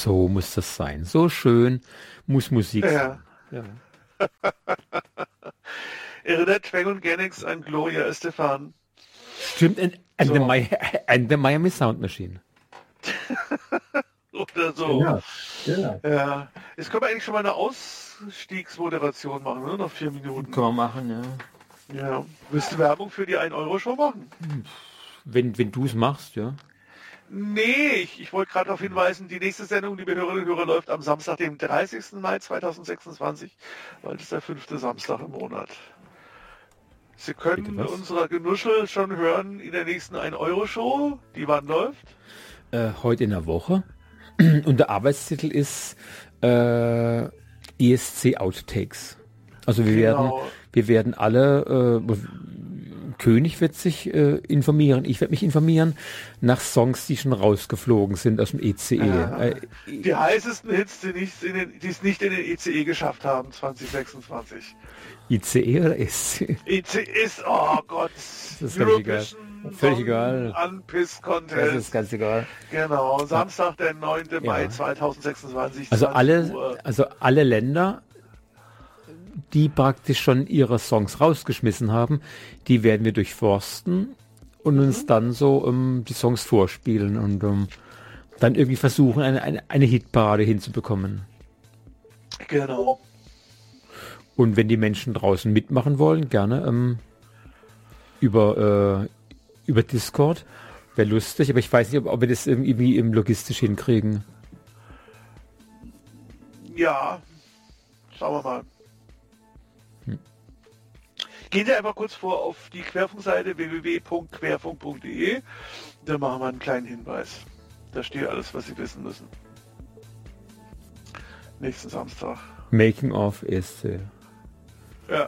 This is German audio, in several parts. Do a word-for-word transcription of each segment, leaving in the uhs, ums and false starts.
So muss das sein. So schön muss Musik Ja. sein. Ja. Erinnert Twang und Genix an Gloria Estefan? Stimmt, and, and, So. the, Mi- and the Miami Sound Machine. Oder so. Ja, ja. Ja. Jetzt können wir eigentlich schon mal eine Ausstiegsmoderation machen, ne? Noch vier Minuten. Können wir machen, ja. Ja. Willst du Werbung für die ein Euro Show machen? Wenn, wenn du es machst, ja. Nee, ich, ich wollte gerade darauf hinweisen, die nächste Sendung, liebe Hörerinnen und Hörer, läuft am Samstag, dem dreißigsten Mai zweitausendsechsundzwanzig, weil das ist der fünfte Samstag im Monat. Sie können Bitte was? unserer Genuschel schon hören in der nächsten ein Euro Show, die wann läuft. Äh, heute in der Woche. Und der Arbeitstitel ist äh, E S C Outtakes. Also wir Genau. werden wir werden alle, äh, König wird sich äh, informieren, ich werde mich informieren, nach Songs, die schon rausgeflogen sind aus dem E C E. Ja. Äh, Die heißesten Hits, die, nicht in den, die es nicht in den E C E geschafft haben, zwanzig sechsundzwanzig. I C E oder E S C E? E C E ist, oh Gott, Das ist völlig egal. Völlig egal. Unpiss Das Contest. ist ganz egal. Genau, Samstag, der neunte Mai Ja. zweitausendsechsundzwanzig. Also zwanzig alle, Uhr. also alle Länder, die praktisch schon ihre Songs rausgeschmissen haben, die werden wir durchforsten und uns dann so ähm, die Songs vorspielen und ähm, dann irgendwie versuchen, eine, eine, eine Hitparade hinzubekommen. Genau. Und wenn die Menschen draußen mitmachen wollen, gerne ähm, über, äh, über Discord. Wäre lustig, aber ich weiß nicht, ob, ob wir das irgendwie im logistisch hinkriegen. Ja, schauen wir mal. Hm. Gehen Sie einfach kurz vor auf die Querfunkseite w w w punkt querfunk punkt d e. Da machen wir einen kleinen Hinweis. Da steht alles, was Sie wissen müssen. Nächsten Samstag. Making of E S C. Ja.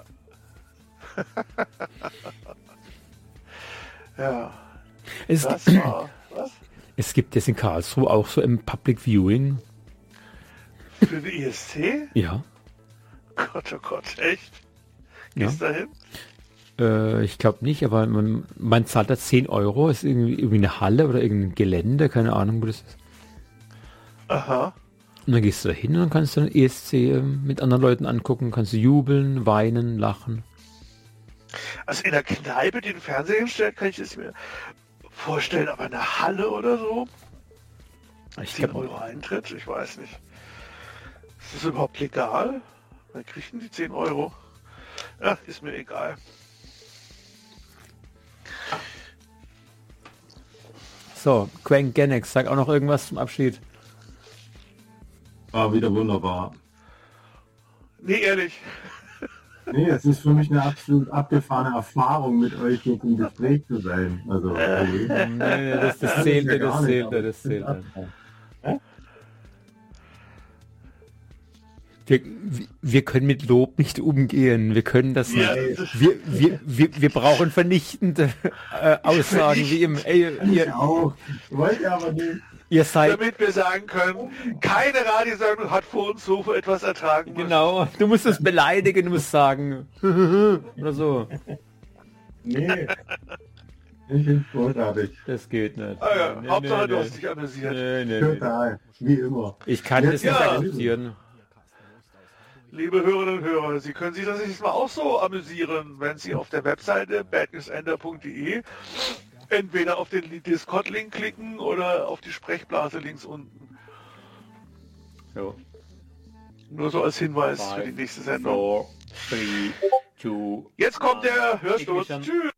Ja, Es, das war... Was? es gibt jetzt in Karlsruhe auch so im Public Viewing. Für den E S C? Ja. Gott, oh Gott, echt? Ja. Gehst du dahin? Äh, ich glaube nicht, aber man, man zahlt da zehn Euro, ist irgendwie, irgendwie eine Halle oder irgendein Gelände, keine Ahnung, wo das ist. Aha. Und dann gehst du da hin und dann kannst du dann E S C äh, mit anderen Leuten angucken, kannst du jubeln, weinen, lachen. Also in der Kneipe den Fernseher hinstellt, kann ich es mir vorstellen, aber eine Halle oder so? Ich zehn glaub, Euro Eintritt? Ich weiß nicht. Ist das überhaupt legal? Wer kriegt denn die zehn Euro? Ja, ist mir egal. so, Quang Genex, sag auch noch irgendwas zum Abschied. War wieder wunderbar. Nee, ehrlich. Nee, es ist für mich eine absolut abgefahrene Erfahrung, mit euch jetzt im Gespräch zu sein. Also, also Nee, das, das das zählt, ist ja das gar nicht, zählt, aber das es zählt. ist abgefahren. Wir, wir können mit Lob nicht umgehen. Wir können das Ja, nicht. das- Wir, wir, wir, wir brauchen vernichtende äh, Aussagen wie im, ey, Ich ihr, auch. Wollte aber nicht. ihr seid, Damit wir sagen können, keine Radiosendung hat vor uns so etwas ertragen müssen. genau, du musst es beleidigen, du musst sagen, oder so. Nee. Ich finde es großartig. Das geht nicht. Ah ja, Nee, Hauptsache nee, du nee. hast dich amüsiert. Nee, nee, nee. Total. Wie immer. Ich kann das nicht Ja. akzeptieren. Liebe Hörerinnen und Hörer, Sie können sich das nächstes Mal auch so amüsieren, wenn Sie auf der Webseite badnewsender punkt d e entweder auf den Discord-Link klicken oder auf die Sprechblase links unten. So. Nur so als Hinweis für die nächste Sendung. Four, three, two, Jetzt kommt der Hörsturz. Ich mich an- Tschüss.